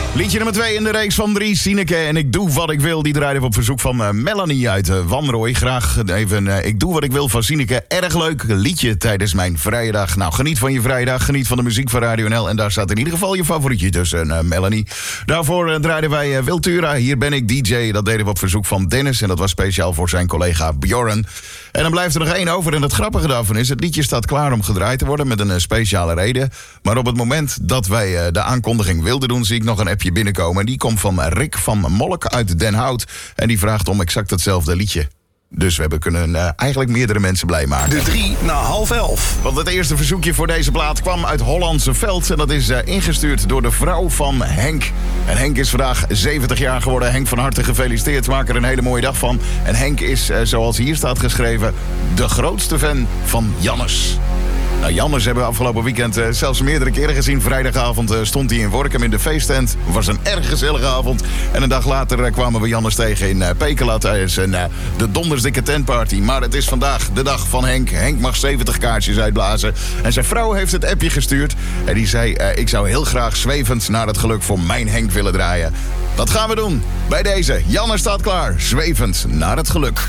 Liedje nummer 2 in de reeks van 3, Sineke en Ik Doe Wat Ik Wil. Die draaide op verzoek van Melanie uit Wanrooy. Graag even Ik Doe Wat Ik Wil van Sineke. Erg leuk liedje tijdens mijn vrije dag. Nou, geniet van je vrije dag, geniet van de muziek van Radio NL. En daar staat in ieder geval je favorietje tussen, Melanie. Daarvoor draaiden wij Wiltura, Hier Ben Ik DJ. Dat deden we op verzoek van Dennis en dat was speciaal voor zijn collega Bjorn. En dan blijft er nog één over en het grappige daarvan is... het liedje staat klaar om gedraaid te worden met een speciale reden. Maar op het moment dat wij de aankondiging wilden doen... zie ik nog een appje binnenkomen. En die komt van Rick van Molk uit Den Hout. En die vraagt om exact hetzelfde liedje. Dus we kunnen eigenlijk meerdere mensen blij maken. De 3 na 10:30. Want het eerste verzoekje voor deze plaat kwam uit Hollandse Veld. En dat is ingestuurd door de vrouw van Henk. En Henk is vandaag 70 jaar geworden. Henk, van harte gefeliciteerd. Maak er een hele mooie dag van. En Henk is, zoals hier staat geschreven... de grootste fan van Jannes. Nou, Jannes hebben we afgelopen weekend zelfs meerdere keren gezien. Vrijdagavond stond hij in Workum in de feesttent. Het was een erg gezellige avond. En een dag later kwamen we Jannes tegen in Pekela tijdens de dondersdikke tentparty. Maar het is vandaag de dag van Henk. Henk mag 70 kaartjes uitblazen. En zijn vrouw heeft het appje gestuurd. En die zei, ik zou heel graag Zwevend naar het geluk voor mijn Henk willen draaien. Dat gaan we doen. Bij deze, Jannes staat klaar. Zwevend naar het geluk.